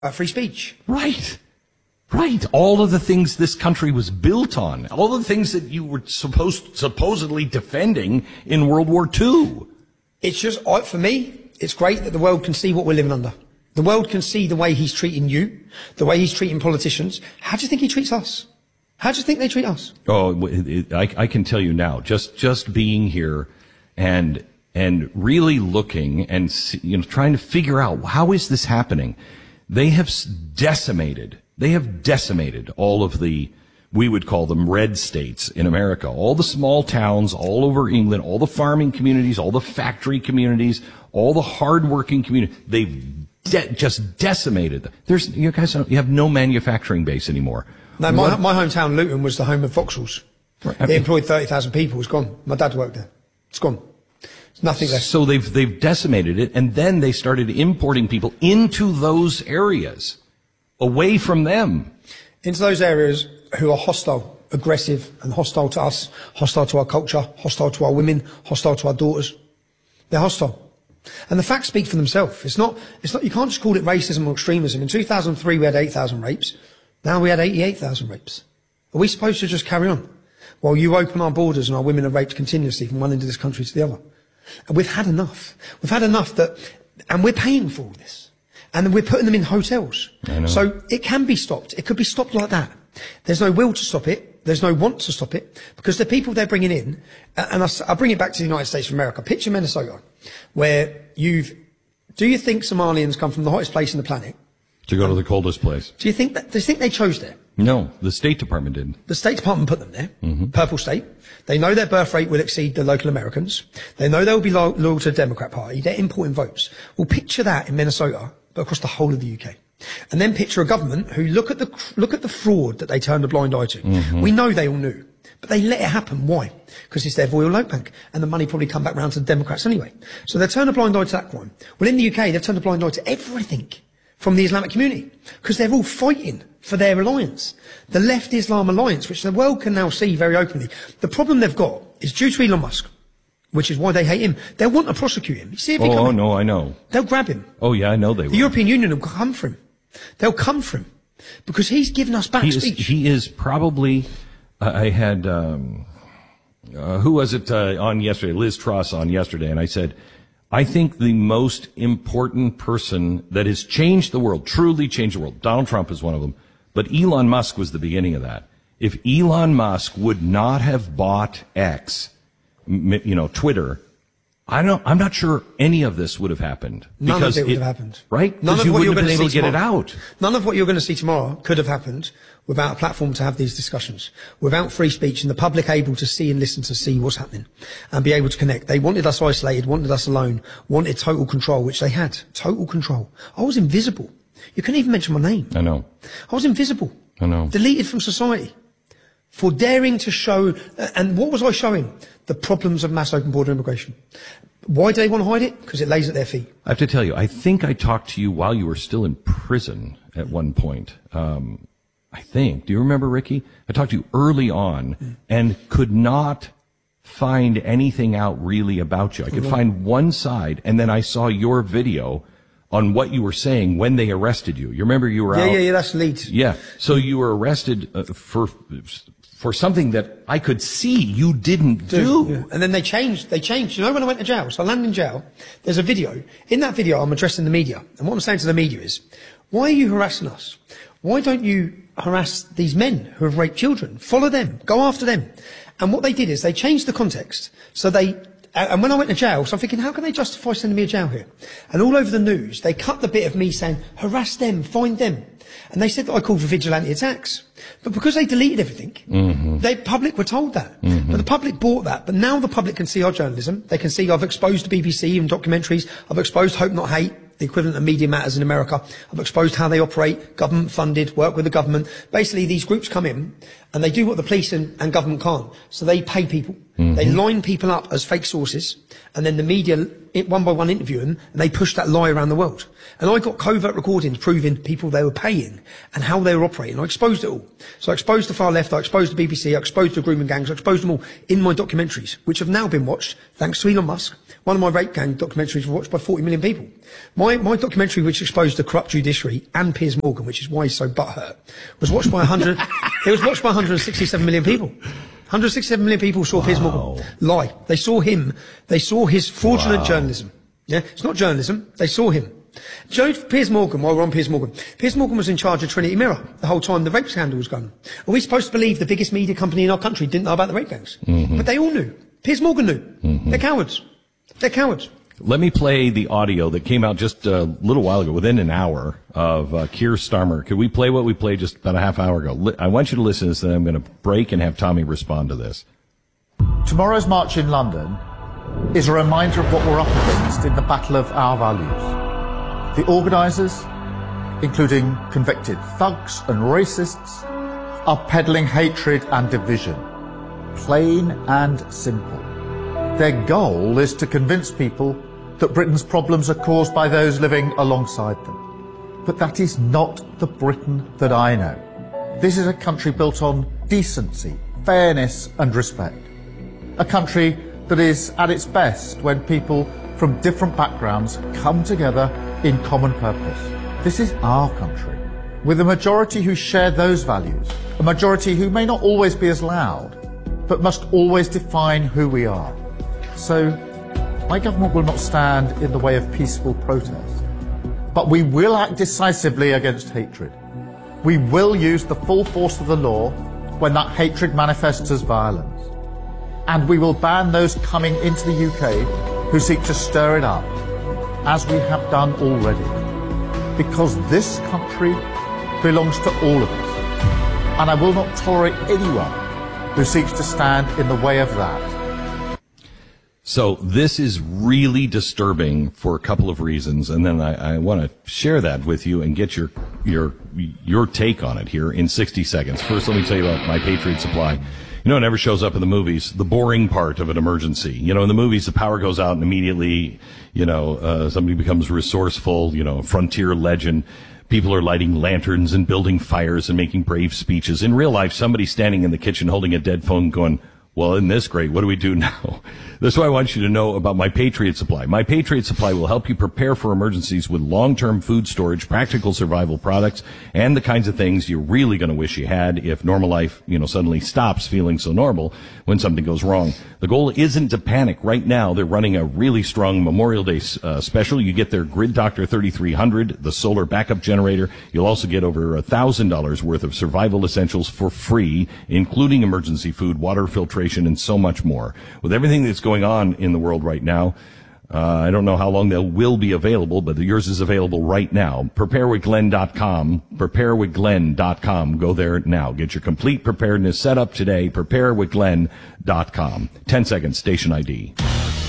free speech. Right. Right. All of the things this country was built on. All of the things that you were supposedly defending in World War II. It's just, for me, it's great that the world can see what we're living under. The world can see the way he's treating you, the way he's treating politicians. How do you think he treats us? How do you think they treat us? Oh, I can tell you now, just being here and really looking and, trying to figure out how is this happening? They have decimated all of the, we would call them red states in America, all the small towns all over England, all the farming communities, all the factory communities, all the hardworking communities. They've just decimated them. You have no manufacturing base anymore. No, my hometown, Luton, was the home of Vauxhalls. Right. They employed 30,000 people. It's gone. My dad worked there. It's gone. There's nothing left. So they've decimated it, and then they started importing people into those areas, away from them. Into those areas who are hostile, aggressive, and hostile to us, hostile to our culture, hostile to our women, hostile to our daughters. They're hostile. And the facts speak for themselves. It's not, you can't just call it racism or extremism. In 2003 we had 8,000 rapes. Now we had 88,000 rapes. Are we supposed to just carry on? While you open our borders and our women are raped continuously from one end of this country to the other. And we've had enough. We've had enough and we're paying for all this. And we're putting them in hotels. I know. So it can be stopped. It could be stopped like that. There's no will to stop it. There's no want to stop it. Because the people they're bringing in, and I'll bring it back to the United States of America. Picture Minnesota, where do you think Somalians come from the hottest place on the planet? To go to the coldest place. Do you think they chose there? No, the State Department did. The State Department put them there. Mm-hmm. Purple state. They know their birth rate will exceed the local Americans. They know they'll be loyal to the Democrat Party. They're importing votes. Well, picture that in Minnesota, but across the whole of the UK. And then picture a government who look at the fraud that they turned a blind eye to. Mm-hmm. We know they all knew, but they let it happen. Why? Because it's their royal vote bank, and the money probably come back round to the Democrats anyway. So they turn a blind eye to that crime. Well, in the UK, they've turned a blind eye to everything from the Islamic community, because they're all fighting for their alliance, the Left Islam alliance, which the world can now see very openly. The problem they've got is due to Elon Musk, which is why they hate him. They'll want to prosecute him. You see if he Oh, no, I know. They'll grab him. Oh, yeah, I know they will. The European Union will come for him. They'll come for him because he's given us back speech. He is probably, I had, who was it on yesterday? Liz Truss on yesterday, and I said, I think the most important person that has changed the world, truly changed the world, Donald Trump is one of them, but Elon Musk was the beginning of that. If Elon Musk would not have bought X, Twitter, I'm not sure any of this would have happened. None of it would have happened. Right? None of you what you're wouldn't going have to been able see to get tomorrow. it out. None of what you're going to see tomorrow could have happened without a platform to have these discussions, without free speech and the public able to see and listen to see what's happening and be able to connect. They wanted us isolated, wanted us alone, wanted total control, which they had. Total control. I was invisible. You couldn't even mention my name. I know. I was invisible. I know. Deleted from society for daring to show, and what was I showing? The problems of mass open border immigration. Why do they want to hide it? Because it lays at their feet. I have to tell you, I think I talked to you while you were still in prison at one point. I think. Do you remember, Ricky? I talked to you early on and could not find anything out really about you. I could find one side, and then I saw your video on what you were saying when they arrested you. You remember you were out? Yeah, that's Leeds. Yeah. So you were arrested for something that I could see you didn't do. Yeah. And then they changed. You know, when I went to jail, so I landed in jail, there's a video. In that video, I'm addressing the media. And what I'm saying to the media is, why are you harassing us? Why don't you harass these men who have raped children? Follow them. Go after them. And what they did is they changed the context. So and when I went to jail, so I'm thinking, how can they justify sending me to jail here? And all over the news, they cut the bit of me saying, harass them, find them. And they said that I called for vigilante attacks. But because they deleted everything, the public were told that. But the public bought that. But now the public can see our journalism. They can see I've exposed the BBC in documentaries. I've exposed Hope Not Hate, the equivalent of Media Matters in America. I've exposed how they operate, government funded, work with the government. Basically, these groups come in and they do what the police and government can't. So they pay people. They line people up as fake sources, and then the media, one by one, interview them, and they push that lie around the world. And I got covert recordings proving people they were paying and how they were operating. I exposed it all. So I exposed the far left, I exposed the BBC, I exposed the grooming gangs, I exposed them all in my documentaries, which have now been watched, thanks to Elon Musk. One of my rape gang documentaries was watched by 40 million people. My documentary, which exposed the corrupt judiciary and Piers Morgan, which is why he's so butthurt, was watched by 167 million people. 167 million people saw Piers Morgan lie. They saw him. They saw his fraudulent journalism. Yeah, it's not journalism. They saw him. Joe Piers Morgan, while we're on Piers Morgan was in charge of Trinity Mirror the whole time the rape scandal was going. Are we supposed to believe the biggest media company in our country didn't know about the rape gangs? But they all knew. Piers Morgan knew. They're cowards. They're cowards. Let me play the audio that came out just a little while ago, within an hour, of Keir Starmer. Could we play what we played just about a half hour ago? I want you to listen to this, and I'm going to break and have Tommy respond to this. Tomorrow's march in London is a reminder of what we're up against in the battle of our values. The organisers, including convicted thugs and racists, are peddling hatred and division. Plain and simple. Their goal is to convince people that Britain's problems are caused by those living alongside them. But that is not the Britain that I know. This is a country built on decency, fairness and respect. A country that is at its best when people from different backgrounds come together in common purpose. This is our country, with a majority who share those values, a majority who may not always be as loud, but must always define who we are. So, my government will not stand in the way of peaceful protest, but we will act decisively against hatred. We will use the full force of the law when that hatred manifests as violence. And we will ban those coming into the UK who seek to stir it up, as we have done already. Because this country belongs to all of us, and I will not tolerate anyone who seeks to stand in the way of that. So this is really disturbing for a couple of reasons, and then I want to share that with you and get your take on it here in 60 seconds. First, let me tell you about My Patriot Supply. You know, it never shows up in the movies, the boring part of an emergency. You know, in the movies, the power goes out and immediately, somebody becomes resourceful, frontier legend. People are lighting lanterns and building fires and making brave speeches. In real life, somebody's standing in the kitchen holding a dead phone going, well, isn't this great? What do we do now? That's why I want you to know about My Patriot Supply. My Patriot Supply will help you prepare for emergencies with long-term food storage, practical survival products, and the kinds of things you're really going to wish you had if normal life, suddenly stops feeling so normal when something goes wrong. The goal isn't to panic. Right now, they're running a really strong Memorial Day special. You get their Grid Doctor 3300, the solar backup generator. You'll also get over $1,000 worth of survival essentials for free, including emergency food, water filtration, and so much more. With everything that's going on in the world right now, I don't know how long they will be available, but yours is available right now. Preparewithglenn.com, preparewithglenn.com. Go there now. Get your complete preparedness set up today, preparewithglenn.com. 10 seconds, station ID.